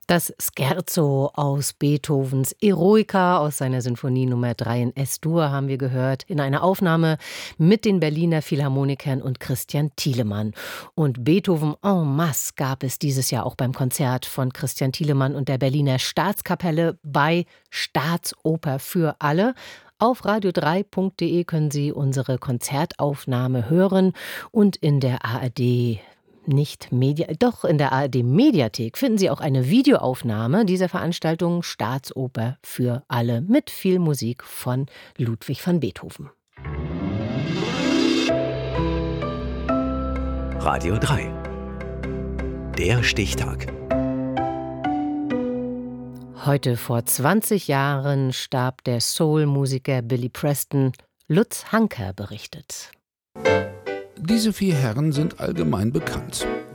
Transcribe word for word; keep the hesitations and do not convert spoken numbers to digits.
Das Scherzo aus Beethovens Eroica aus seiner Sinfonie Nummer drei in S-Dur haben wir gehört, in einer Aufnahme mit den Berliner Philharmonikern und Christian Thielemann. Und Beethoven en masse gab es dieses Jahr auch beim Konzert von Christian Thielemann und der Berliner Staatskapelle bei Staatsoper für alle. Auf radio drei punkt de können Sie unsere Konzertaufnahme hören und in der A R D Nicht Media, doch in der A R D-Mediathek finden Sie auch eine Videoaufnahme dieser Veranstaltung Staatsoper für alle mit viel Musik von Ludwig van Beethoven. Radio drei. Der Stichtag. Heute vor zwanzig Jahren starb der Soul-Musiker Billy Preston. Lutz Hanker berichtet. Diese vier Herren sind allgemein bekannt.